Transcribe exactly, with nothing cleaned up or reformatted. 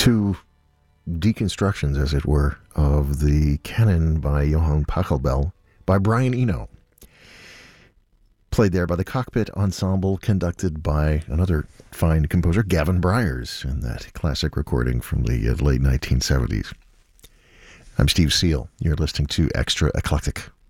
Two deconstructions, as it were, of the canon by Johann Pachelbel by Brian Eno. Played there by the Cockpit Ensemble, conducted by another fine composer, Gavin Bryars, in that classic recording from the uh, late nineteen seventies. I'm Steve Seal. You're listening to Extra Eclectic.